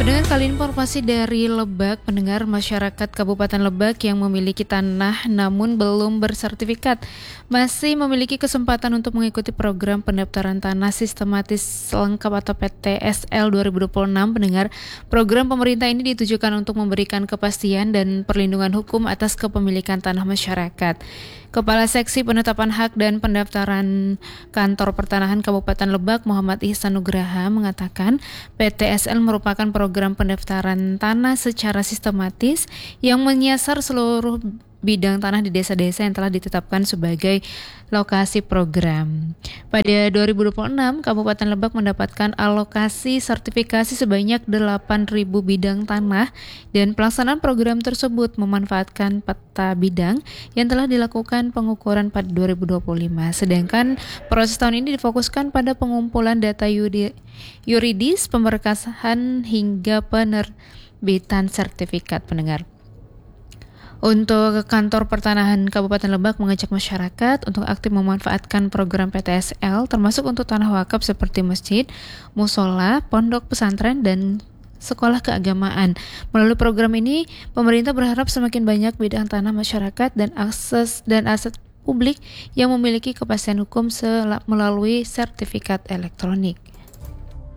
Pendengar, kali ini informasi dari Lebak. Pendengar, masyarakat Kabupaten Lebak yang memiliki tanah namun belum bersertifikat masih memiliki kesempatan untuk mengikuti program pendaftaran tanah sistematis lengkap atau PTSL 2026. Pendengar, program pemerintah ini ditujukan untuk memberikan kepastian dan perlindungan hukum atas kepemilikan tanah masyarakat. Kepala Seksi Penetapan Hak dan Pendaftaran Kantor Pertanahan Kabupaten Lebak, Muhammad Ihsan Nugraha, mengatakan PTSL merupakan program pendaftaran tanah secara sistematis yang menyasar seluruh bidang tanah di desa-desa yang telah ditetapkan sebagai lokasi program. Pada 2026, Kabupaten Lebak mendapatkan alokasi sertifikasi sebanyak 8.000 bidang tanah dan pelaksanaan program tersebut memanfaatkan peta bidang yang telah dilakukan pengukuran pada 2025. Sedangkan proses tahun ini difokuskan pada pengumpulan data yuridis, pemberkasan hingga penerbitan sertifikat. Pendengar, untuk Kantor Pertanahan Kabupaten Lebak mengajak masyarakat untuk aktif memanfaatkan program PTSL, termasuk untuk tanah wakaf seperti masjid, musola, pondok pesantren, dan sekolah keagamaan. Melalui program ini, pemerintah berharap semakin banyak bidang tanah masyarakat dan aset publik yang memiliki kepastian hukum melalui sertifikat elektronik.